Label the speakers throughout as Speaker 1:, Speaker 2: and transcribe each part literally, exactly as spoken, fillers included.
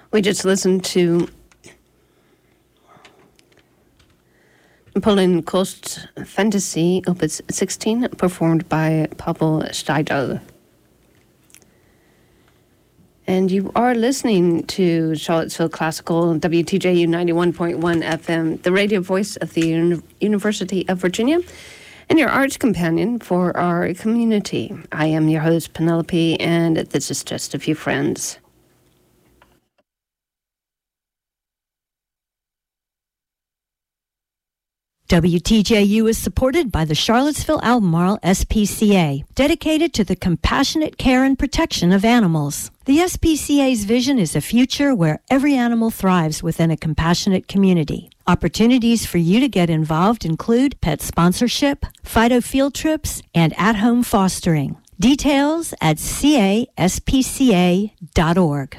Speaker 1: We just listened to Napoleon Kost's Fantasy, Opus sixteen, performed by Pavel Steidl. And you are listening to Charlottesville Classical, W T J U ninety-one point one F M, the radio voice of the Uni- University of Virginia, and your arts companion for our community. I am your host, Penelope, and this is Just a Few Friends.
Speaker 2: W T J U is supported by the Charlottesville Albemarle S P C A, dedicated to the compassionate care and protection of animals. The S P C A's vision is a future where every animal thrives within a compassionate community. Opportunities for you to get involved include pet sponsorship, Fido field trips, and at-home fostering. Details at c a s p c a dot org.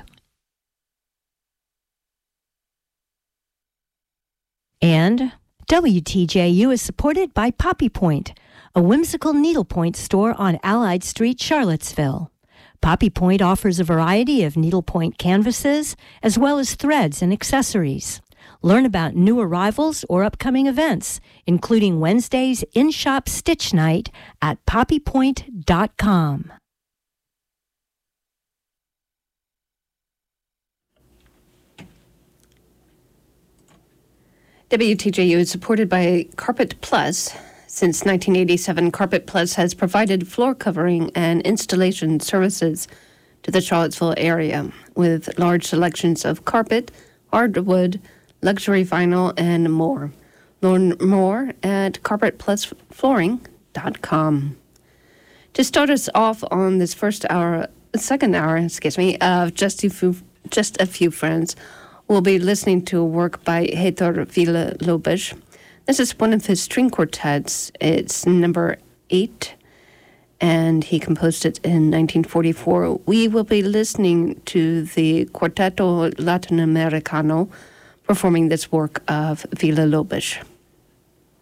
Speaker 2: And W T J U is supported by Poppy Point, a whimsical needlepoint store on Allied Street, Charlottesville. Poppy Point offers a variety of needlepoint canvases, as well as threads and accessories. Learn about new arrivals or upcoming events, including Wednesday's in-shop stitch night at poppy point dot com.
Speaker 1: W T J U is supported by Carpet Plus. Since nineteen eighty-seven, Carpet Plus has provided floor covering and installation services to the Charlottesville area with large selections of carpet, hardwood, luxury vinyl, and more. Learn more at carpet plus flooring dot com. To start us off on this first hour, second hour, excuse me, of Just a Few, Just a Few Friends, we'll be listening to a work by Heitor Villa-Lobos. This is one of his string quartets. It's number eight, and he composed it in nineteen forty-four. We will be listening to the Quarteto Latinoamericano performing this work of Villa-Lobos.